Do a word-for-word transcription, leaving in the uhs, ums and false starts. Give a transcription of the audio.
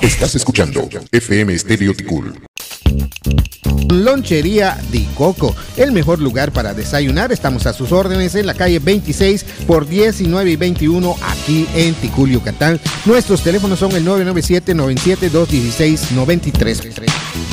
Estás escuchando F M Estéreo Ticul. Lonchería Di Coco, el mejor lugar para desayunar. Estamos a sus órdenes en la calle veintiséis por diecinueve y veintiuno aquí en Ticul, Yucatán. Nuestros teléfonos son el nueve nueve siete, nueve siete dos uno seis, nueve tres.